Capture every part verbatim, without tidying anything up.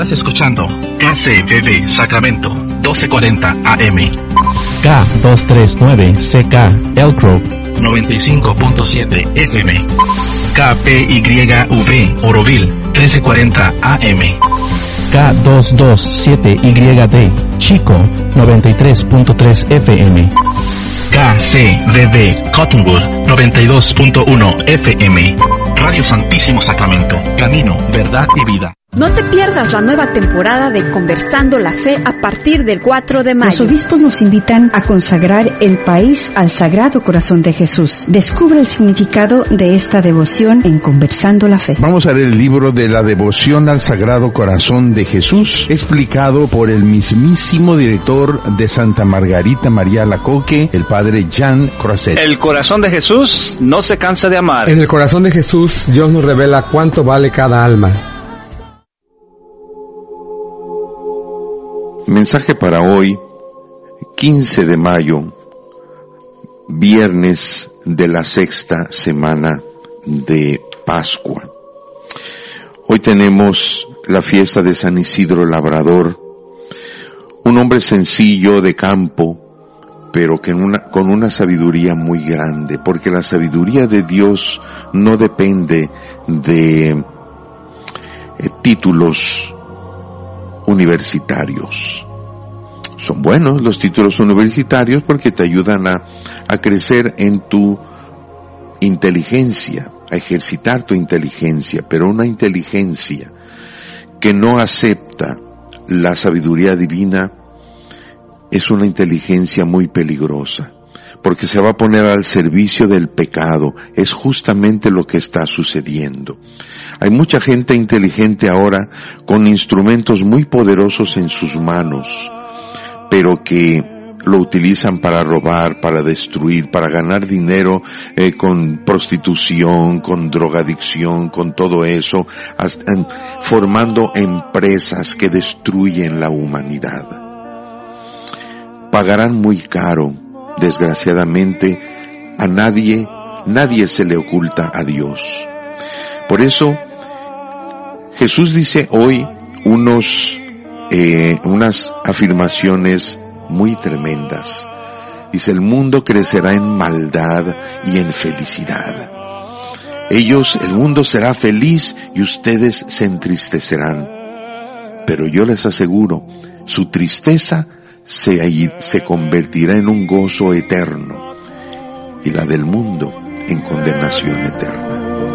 Estás escuchando K C B B Sacramento, doce cuarenta A M. K doscientos treinta y nueve C K Elk Grove, noventa y cinco punto siete F M. K P Y V Oroville, trece cuarenta A M. K doscientos veintisiete Y D Chico, noventa y tres punto tres F M. K C B B Cottonwood, noventa y dos punto uno F M. Radio Santísimo Sacramento, camino, verdad y vida. No te pierdas la nueva temporada de Conversando la Fe a partir del cuatro de mayo. Los obispos nos invitan a consagrar el país al Sagrado Corazón de Jesús. Descubre el significado de esta devoción en Conversando la Fe. Vamos a leer el libro de la devoción al Sagrado Corazón de Jesús, explicado por el mismísimo director de Santa Margarita María Alacoque, el padre Jean Croisset. El corazón de Jesús no se cansa de amar. En el corazón de Jesús, Dios nos revela cuánto vale cada alma. Mensaje para hoy, quince de mayo, viernes de la sexta semana de Pascua. Hoy tenemos la fiesta de San Isidro Labrador, un hombre sencillo de campo, pero que en una, con una sabiduría muy grande, porque la sabiduría de Dios no depende de eh, títulos universitarios. Son buenos los títulos universitarios porque te ayudan a, a crecer en tu inteligencia, a ejercitar tu inteligencia, pero una inteligencia que no acepta la sabiduría divina es una inteligencia muy peligrosa, porque se va a poner al servicio del pecado. Es justamente lo que está sucediendo. Hay mucha gente inteligente ahora con instrumentos muy poderosos en sus manos, pero que lo utilizan para robar, para destruir, para ganar dinero eh, con prostitución, con drogadicción, con todo eso, hasta, en, formando empresas que destruyen la humanidad. Pagarán muy caro, desgraciadamente. A nadie, nadie se le oculta a Dios. Por eso, Jesús dice hoy unos, eh, unas afirmaciones muy tremendas. Dice, el mundo crecerá en maldad y en felicidad. Ellos, el mundo será feliz y ustedes se entristecerán. Pero yo les aseguro, su tristeza se, se convertirá en un gozo eterno y la del mundo en condenación eterna.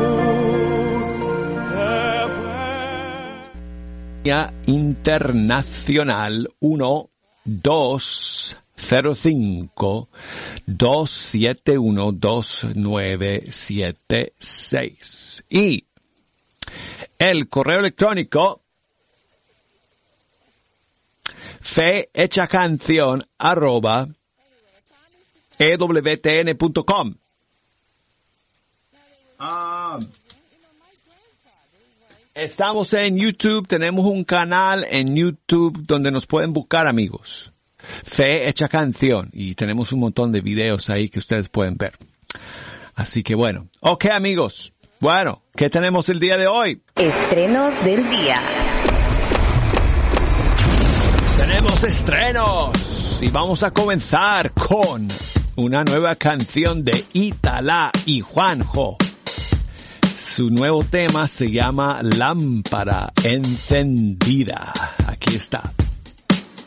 Internacional uno dos cero cinco dos siete uno dos nueve siete seis y el correo electrónico fehechacanción arroba ewtn punto com. Ah, estamos en YouTube, tenemos un canal en YouTube donde nos pueden buscar, amigos. Fe Hecha Canción, y tenemos un montón de videos ahí que ustedes pueden ver. Así que bueno, ok, amigos. Bueno, ¿qué tenemos el día de hoy? Estrenos del día. Tenemos estrenos y vamos a comenzar con una nueva canción de Italá y Juanjo. Su nuevo tema se llama Lámpara Encendida. Aquí está.